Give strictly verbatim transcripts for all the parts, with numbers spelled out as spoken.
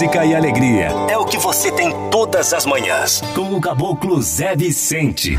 música e alegria. É o que você tem todas as manhãs. Com o Caboclo Zé Vicente.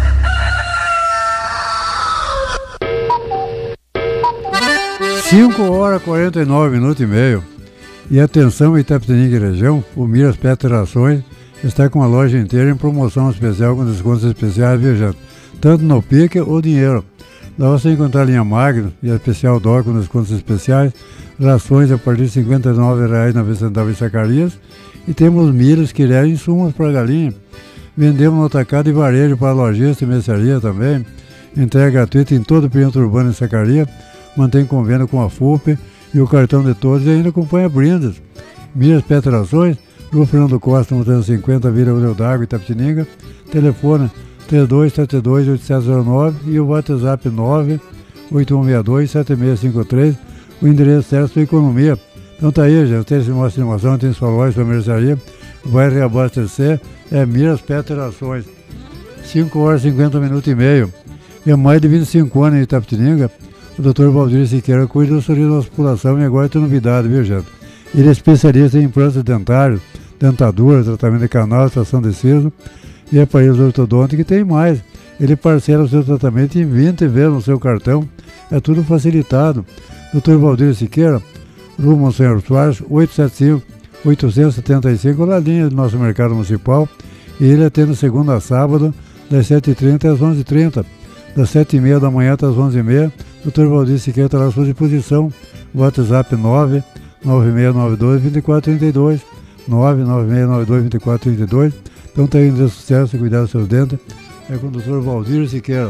cinco horas e quarenta e nove minutos e meio. E atenção, Itapetininga e região, o Miras Pet Rações está com a loja inteira em promoção especial com descontos especiais, viajando tanto no pique ou dinheiro. Lá você encontrar a linha Magno e a especial dó com descontos especiais, rações a partir de cinquenta e nove reais e noventa centavos em sacarias, e temos milhas que levam insumos para galinha. Vendemos no atacado e varejo para lojista e mercearia também. Entrega gratuita em todo o perímetro urbano em Sacaria. Mantém convênio com a F U P e o cartão de todos e ainda acompanha brindes. Milhas Pet Rações, Rua Fernando Costa, número cinquenta, Vila Olho d'Água, Itapetininga. Telefone três dois sete dois oito sete zero nove e o WhatsApp nove oito um seis dois sete seis cinco três. O endereço certo da economia. Então tá aí, gente. Tem uma estimação, tem sua loja, sua mercearia. Vai reabastecer. É Miras Pet Rações. cinco horas e cinquenta minutos e meio. E há mais de vinte e cinco anos em Itapetininga, o doutor Valdir Siqueira cuida do sorriso da população e agora tem novidade, viu, gente? Ele é especialista em implantes dentários, dentadura, tratamento de canal, extração de siso e aparelhos ortodônticos, e tem mais. Ele parcela o seu tratamento em vinte vezes no seu cartão. É tudo facilitado. doutor Valdir Siqueira, Rua Monsenhor Soares, oitocentos e setenta e cinco, oitocentos e setenta e cinco, na linha do nosso mercado municipal. E ele atende segunda a sábado, das sete e trinta às onze e trinta. Das sete e meia da manhã até as onze e meia. doutor Valdir Siqueira está à sua disposição. WhatsApp nove nove seis nove dois dois quatro três dois. nove nove seis nove dois dois quatro três dois. Então tem de sucesso e cuidar dos seus dentes. É com o doutor Valdir Siqueira.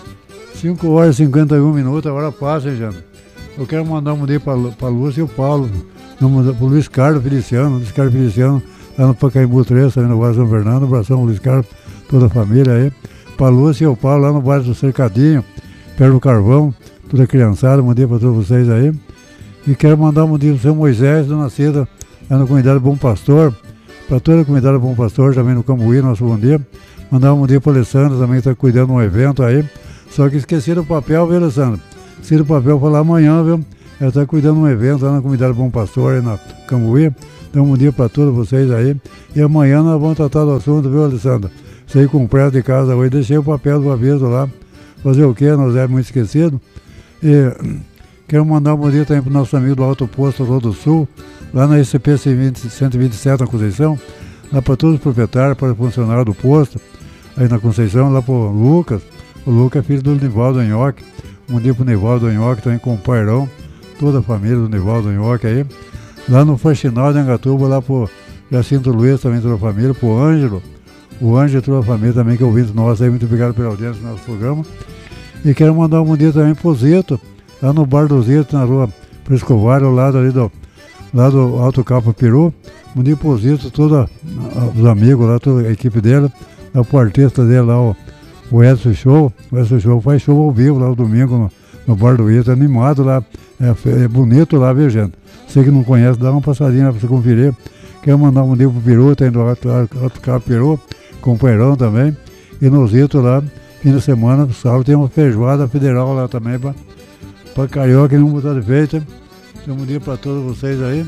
cinco horas e cinquenta e um minutos, agora passa, hein, gente? Eu quero mandar um beijo para a Lúcia e o Paulo. Para o Luiz Carlos Feliciano. Luiz Carlos Feliciano, lá no Pacaembu três, também no bairro São Fernando. Abração, Luiz Carlos, toda a família aí. Para a Lúcia e o Paulo, lá no bairro do Cercadinho, perto do Carvão. Toda criançada, um dia para todos vocês aí. E quero mandar um dia para o seu Moisés, Dona Cida, lá na comunidade Bom Pastor. Para toda a comunidade Bom Pastor, também no Cambuí, nosso bom dia. Mandar um dia para o Alessandro, também que está cuidando de um evento aí. Só que esqueceram o papel, viu, Alessandro? Esqueceram o papel para lá amanhã, viu? Ela está cuidando de um evento lá na comunidade Bom Pastor, aí na Cambuí. Então, um dia para todos vocês aí. E amanhã nós vamos tratar do assunto, viu, Alessandro? Saí com pressa de casa hoje, deixei o papel do aviso lá. Fazer o quê? Nós é muito esquecido. E quero mandar um bom dia também para o nosso amigo do Alto Posto Rodo Sul, lá na S P cento e vinte e sete, na Conceição. Lá para todos os proprietários, para os funcionários do posto, aí na Conceição, lá para o Lucas. O Lucas é filho do Nivaldo Anhoque. Um dia para o Nivaldo Anhoque, também com o Pairão, toda a família do Nivaldo Anhoque aí. Lá no Faxinal de Angatuba, lá para o Jacinto Luiz, também toda a família, para o Ângelo. O Ângelo e toda a família também, que é ouvinte nosso aí. Muito obrigado pela audiência do nosso programa. E quero mandar um bom dia também pro Zito, lá no Bar do Zito, na rua Frescovário, ao lado ali do, lá do Alto Capo Peru. Um dia pro Zito, todos os amigos lá, toda a equipe dele, lá pro artista dele lá, o, o Edson Show. O Edson Show faz show ao vivo lá no domingo no, no Bar do Zito, animado lá, é, é bonito lá, viu, gente? Você que não conhece, dá uma passadinha lá pra você conferir. Quero mandar um dia pro Peru, tem do Alto, Alto Capo Peru, companheirão também. E no Zito lá, fim de semana, sábado, tem uma feijoada federal lá também para carioca e não botar de feita. Então, um dia para todos vocês aí.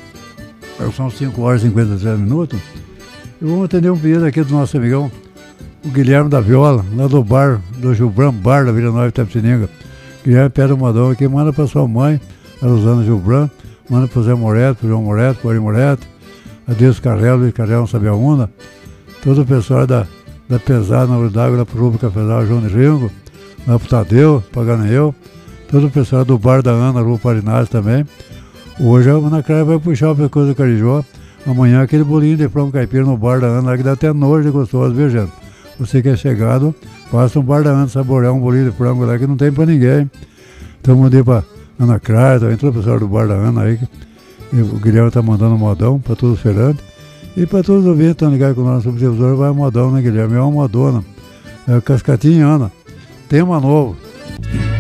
São cinco horas e cinquenta e três minutos. E vamos atender um pedido aqui do nosso amigão, o Guilherme da Viola, lá do bar, do Gilbran Bar da Vila Nova Itapetininga. Guilherme pede um modão aqui, manda para sua mãe, a Rosana Gilbran, manda para o Zé Moreto, para o João Moreto, para o Ari Moreto, a Deus Carrelo, Luiz Carrelo, Sabiaúna, todo o pessoal da da Pesada, na Olho d'Água, lá pro Rubro Cafezal, João de Ringo, lá pro Tadeu, pra Garanheu, todo o pessoal do Bar da Ana, Rua Parinazzi também. Hoje a Ana Clara vai puxar o pescoço do Carijó, amanhã aquele bolinho de frango caipira no Bar da Ana, lá que dá até nojo de gostoso, viu, gente? Você que é chegado, passa um Bar da Ana, saborear um bolinho de frango lá que não tem pra ninguém. Então, mandei pra Ana Clara, também todo o pessoal do Bar da Ana aí, e o Guilherme tá mandando um modão pra todos os feirantes. E para todos os ouvintes que estão ligados com o nosso subdivisor, vai modão, né, Guilherme? É uma modona. É Cascatinha Ana. Tema novo.